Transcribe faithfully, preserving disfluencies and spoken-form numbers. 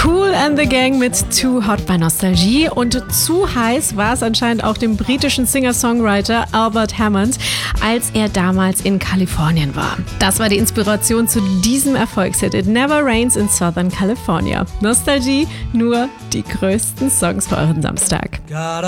Kool and the Gang mit Too Hot bei Nostalgie. Und zu heiß war es anscheinend auch dem britischen Singer-Songwriter Albert Hammond, als er damals in Kalifornien war. Das war die Inspiration zu diesem Erfolgshit It Never Rains in Southern California. Nostalgie, nur die größten Songs für euren Samstag.